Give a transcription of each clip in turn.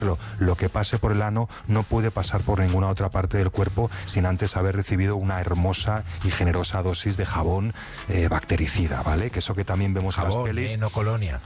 Lo que pase por el ano no puede pasar por ninguna otra parte del cuerpo sin antes haber recibido una hermosa y generosa dosis de jabón bactericida, ¿vale? Que eso que también vemos en las pelis. No colonia.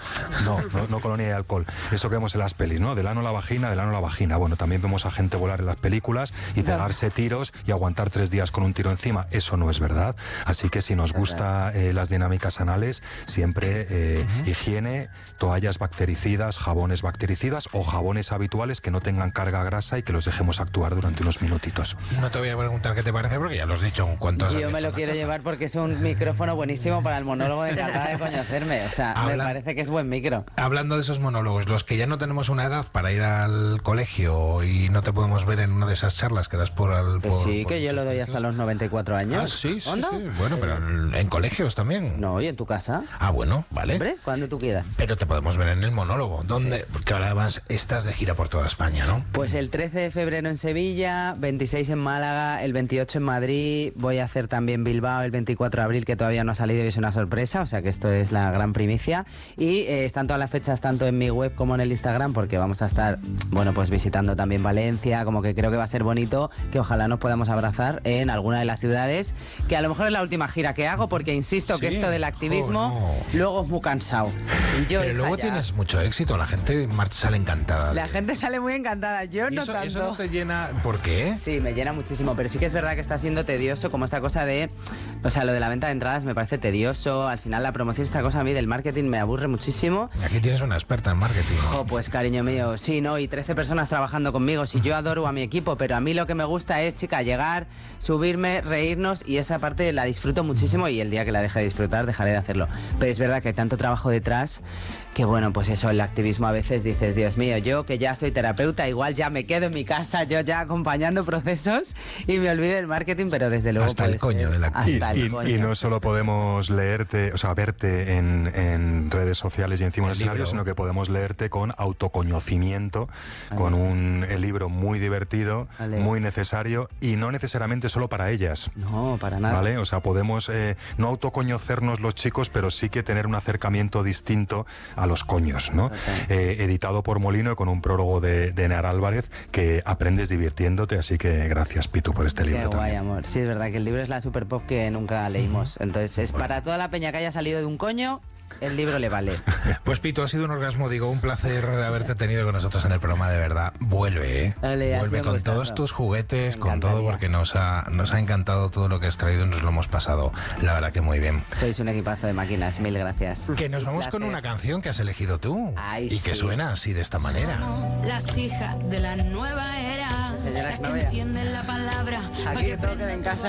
No colonia de alcohol. Eso que vemos en las pelis, ¿no? Del ano a la vagina, del ano a la vagina. Bueno, también vemos a gente volar en las películas y pegarse tiros y aguantar 3 días con un tiro encima. Eso no es verdad. Así que si nos gusta las dinámicas anales, siempre higiene, toallas bactericidas, jabones bactericidas o jabones habituales que no tengan carga grasa y que los dejemos actuar durante unos minutitos. No te voy a preguntar qué te parece porque ya lo has dicho en cuanto a... Yo me lo quiero llevar porque es un micrófono buenísimo para el monólogo de Encantada de conocerme. O sea, me parece que es buen micro. Hablando de esos monólogos, los que ya no tenemos una edad para ir al colegio y no te podemos ver en una de esas charlas que das por... que yo lo doy hasta los 94 años. Ah, sí. Bueno, pero en colegios también. No, y en tu casa. Ah, bueno, vale. Hombre, cuando tú quieras. Pero te podemos ver en el monólogo. ¿Dónde? Porque ahora estás de gira por toda España, ¿no? Pues el 13 de febrero en Sevilla, 26 en Málaga, el 28 en Madrid, voy a hacer también Bilbao el 24 de abril, que todavía no ha salido y es una sorpresa, o sea que esto es la gran primicia. Y están todas las fechas tanto en mi web como en el Instagram, porque vamos a estar, bueno, pues visitando también Valencia, como que creo que va a ser bonito, que ojalá nos podamos abrazar en alguna de las ciudades, que a lo mejor es la última gira que hago, porque insisto que esto del activismo luego es muy cansado. Y yo, pero luego tienes mucho éxito, la gente sale encantada. La gente sale muy encantada, yo no tanto. ¿Eso no te llena? ¿Por qué? Sí, me llena muchísimo, pero sí que es verdad que está siendo tedioso, como esta cosa de... O sea, lo de la venta de entradas me parece tedioso, al final la promoción, esta cosa a mí del marketing me aburre muchísimo. Aquí tienes una experta en marketing. Pues cariño mío, sí, ¿no? Y 13 personas trabajando conmigo, sí, yo adoro a mi equipo, pero a mí lo que me gusta es, chica, llegar, subirme, reírnos, y esa parte la disfruto muchísimo y el día que la deje de disfrutar dejaré de hacerlo. Pero es verdad que hay tanto trabajo detrás que bueno, pues eso, el activismo a veces dices, Dios mío, yo que ya soy terapeuta, igual ya me quedo en mi casa, yo ya acompañando procesos y me olvido del marketing, pero desde luego... Hasta el coño del activismo. Y no solo podemos leerte, o sea, verte en redes sociales y encima en escenario, sino que podemos leerte con autoconocimiento, con un libro muy divertido, muy necesario y no necesariamente solo para ellas. No, para nada. ¿Vale? O sea, podemos no autoconocernos los chicos, pero sí que tener un acercamiento distinto a los coños, ¿no? Editado por Molino y con un prólogo de Near Álvarez, que aprendes divirtiéndote, así que gracias, Pitu, por este libro. Qué guay, también. amor. Sí, es verdad que el libro es la super pop que nunca leímos. Entonces, es para toda la peña que haya salido de un coño, el libro le vale. Pues Pitu, ha sido un orgasmo, digo, un placer haberte tenido con nosotros en el programa, de verdad. Vuelve, ¿eh? Vuelve con todos tus juguetes, con todo, porque nos ha encantado todo lo que has traído y nos lo hemos pasado, la verdad que muy bien. Sois un equipazo de máquinas, mil gracias. Que nos vamos con una canción que has elegido tú. Y que suena así, de esta manera. Las hijas de la nueva era, las que encienden la palabra. Aquí de toque en casa.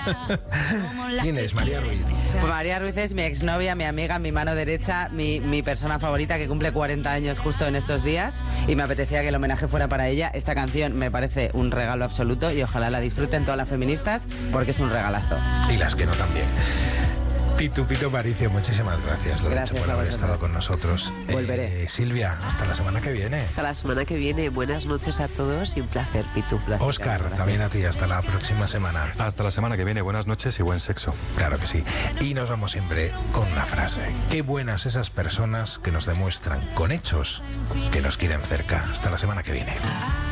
¿Quién es María Ruiz? Pues María Ruiz es mi exnovia, mi amiga, mi mano derecha, mi persona favorita, que cumple 40 años justo en estos días, y me apetecía que el homenaje fuera para ella. Esta canción me parece un regalo absoluto y ojalá la disfruten todas las feministas porque es un regalazo. Y las que no también. Pitu Aparicio, muchísimas gracias, lo gracias dicho, por haber estado con nosotros. Volveré. Silvia, hasta la semana que viene. Hasta la semana que viene. Buenas noches a todos y un placer, Pitu. Óscar, también a ti, hasta la próxima semana. Hasta la semana que viene, buenas noches y buen sexo. Claro que sí. Y nos vamos siempre con una frase. Qué buenas esas personas que nos demuestran con hechos que nos quieren cerca. Hasta la semana que viene.